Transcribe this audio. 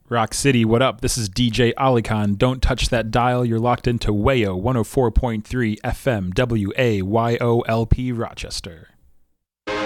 Rock City, what up? This is DJ Alikhan. Don't touch that dial. You're locked into WAYO 104.3 FM WAYOLP Rochester.